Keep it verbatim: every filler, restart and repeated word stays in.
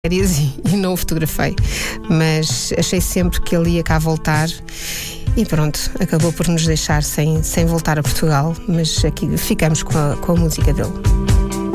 e, e não o fotografei, mas achei sempre que ele ia cá voltar e pronto, acabou por nos deixar sem, sem voltar a Portugal, mas aqui ficamos com a, com a música dele.